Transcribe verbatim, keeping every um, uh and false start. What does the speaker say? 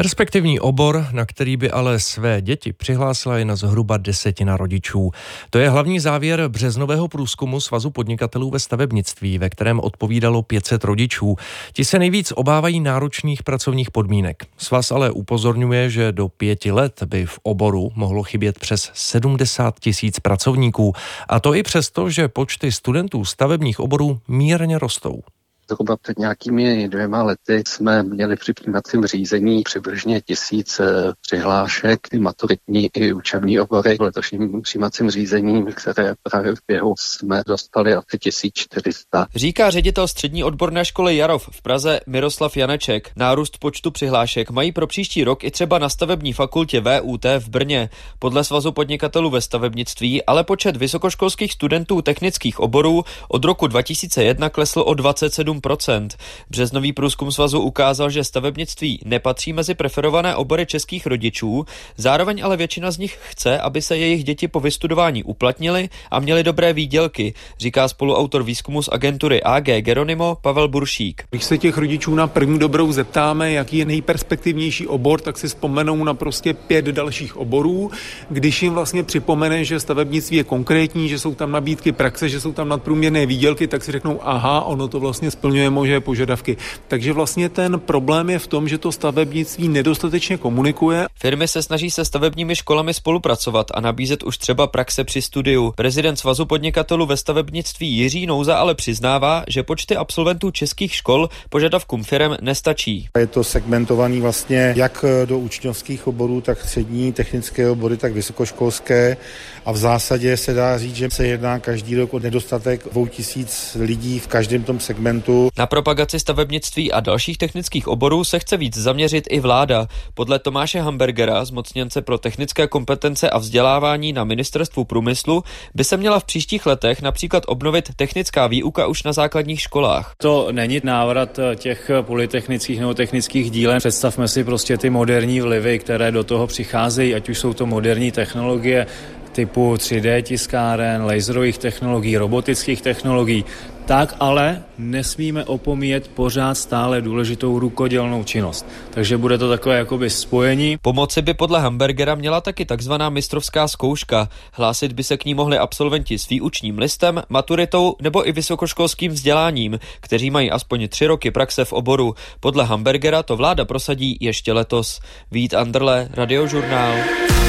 Perspektivní obor, na který by ale své děti přihlásila jen zhruba desetina rodičů. To je hlavní závěr březnového průzkumu Svazu podnikatelů ve stavebnictví, ve kterém odpovídalo pět set rodičů. Ti se nejvíc obávají náročných pracovních podmínek. Svaz ale upozorňuje, že do pěti let by v oboru mohlo chybět přes sedmdesát tisíc pracovníků. A to i přesto, že počty studentů stavebních oborů mírně rostou. Zhruba před nějakými dvěma lety jsme měli při přijímacím řízení přibližně tisíc přihlášek, i maturitní i učební obory. V letošním přijímacím řízení, které právě v běhu, jsme dostali asi tisíc čtyři sta. Říká ředitel střední odborné školy Jarov v Praze Miroslav Janeček. Nárůst počtu přihlášek mají pro příští rok i třeba na stavební fakultě V U T v Brně. Podle Svazu podnikatelů ve stavebnictví ale počet vysokoškolských studentů technických oborů od roku dva tisíce jedna klesl o dvacet sedm procent. Březnový průzkum svazu ukázal, že stavebnictví nepatří mezi preferované obory českých rodičů, zároveň ale většina z nich chce, aby se jejich děti po vystudování uplatnily a měly dobré výdělky, říká spoluautor výzkumu z agentury A G Geronimo Pavel Buršík. Když se těch rodičů na první dobrou zeptáme, jaký je nejperspektivnější obor, tak si vzpomenou na prostě pět dalších oborů. Když jim vlastně připomene, že stavebnictví je konkrétní, že jsou tam nabídky praxe, že jsou tam nadprůměrné výdělky, tak si řeknou, aha, ono to vlastně splňuje moje požadavky. Takže vlastně ten problém je v tom, že to stavebnictví nedostatečně komunikuje. Firmy se snaží se stavebními školami spolupracovat a nabízet už třeba praxe při studiu. Prezident Svazu podnikatelů ve stavebnictví Jiří Nouza ale přiznává, že počty absolventů českých škol požadavkům firem nestačí. Je to segmentovaný vlastně jak do učňovských oborů, tak střední technické obory, tak vysokoškolské a v zásadě se dá říct, že se jedná každý rok o nedostatek dvou tisíc lidí v každém tom segmentu. Na propagaci stavebnictví a dalších technických oborů se chce víc zaměřit i vláda. Podle Tomáše Hambergera, zmocněnce pro technické kompetence a vzdělávání na Ministerstvu průmyslu, by se měla v příštích letech například obnovit technická výuka už na základních školách. To není návrat těch polytechnických nebo technických dílen. Představme si prostě ty moderní vlivy, které do toho přicházejí, ať už jsou to moderní technologie typu tři dé tiskáren, laserových technologií, robotických technologií. Tak ale nesmíme opomíjet pořád stále důležitou rukodělnou činnost. Takže bude to takové jakoby spojení. Pomoci by podle Hambergera měla taky takzvaná mistrovská zkouška. Hlásit by se k ní mohli absolventi s výučním listem, maturitou nebo i vysokoškolským vzděláním, kteří mají aspoň tři roky praxe v oboru. Podle Hambergera to vláda prosadí ještě letos. Vít Anderle, Radiožurnál.